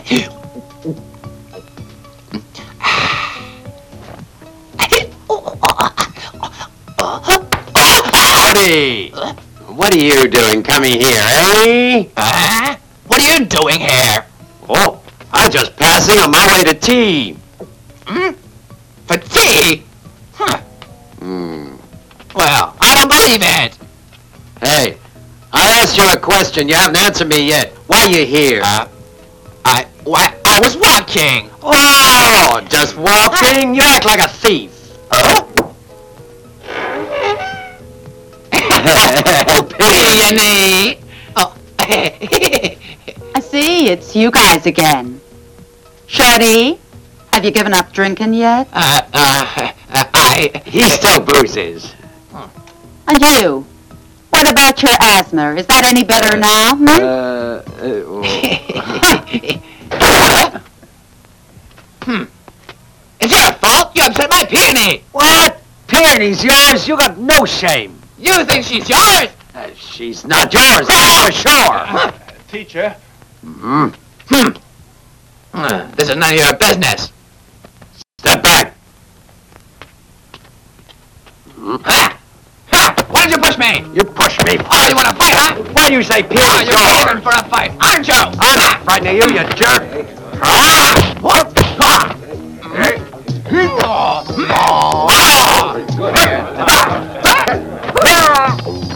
Howdy! What are you doing coming here, eh? What are you doing here? Oh, I'm just passing on my way to tea. For tea? Huh. Well, I don't believe it. Hey, I asked you a question. You haven't answered me yet. Why are you here? I was walking. Oh, just walking? You act like a thief. Peony. Oh. I see, it's you guys again. Shorty, have you given up drinking yet? He still boozes. And you? What about your asthma? Is that any better now? It's your fault. You upset my peony. What? Peony's yours? You got no shame. You think she's yours? She's not yours, that's for sure. Teacher. This is none of your business. Step back. Why did you push me? You pushed me. Oh, you want to fight, huh? Why do you say Oh, peony's you're yours? aiming for a fight, aren't you? I'm not frightened of you, you jerk. What? Oh.